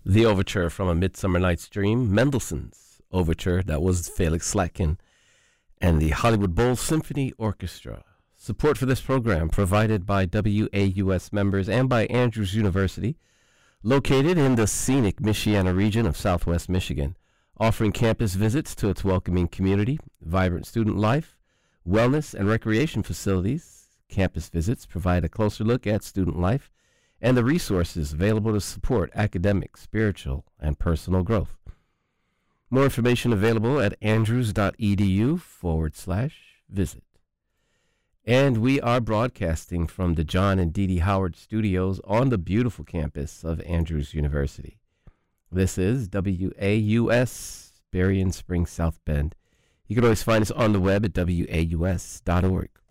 The overture from A Midsummer Night's Dream, Mendelssohn's overture, that was Felix Slatkin, and the Hollywood Bowl Symphony Orchestra. Support for this program provided by WAUS members and by Andrews University, located in the scenic Michiana region of Southwest Michigan, offering campus visits to its welcoming community, vibrant student life, wellness and recreation facilities. Campus visits provide a closer look at student life and the resources available to support academic, spiritual, and personal growth. More information available at andrews.edu/visit. And we are broadcasting from the John and Dee Dee Howard Studios on the beautiful campus of Andrews University. This is WAUS, Berrien Springs, South Bend. You can always find us on the web at waus.org.